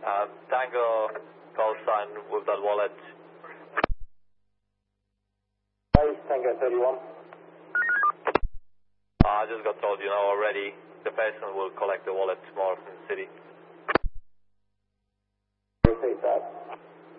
Tango call sign with that wallet. Tango 31. I just got told, already the person will collect the wallet tomorrow from the city. Repeat that.